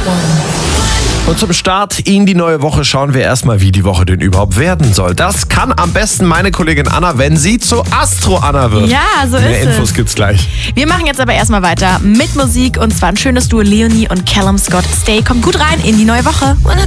Und zum Start in die neue Woche schauen wir erstmal, wie die Woche denn überhaupt werden soll. Das kann am besten meine Kollegin Anna, wenn sie zur Astro-Anna wird. Ja, so ist es. Mehr Infos gibt's gleich. Wir machen jetzt aber erstmal weiter mit Musik und zwar ein schönes Duo Leonie und Callum Scott. Stay kommt gut rein in die neue Woche.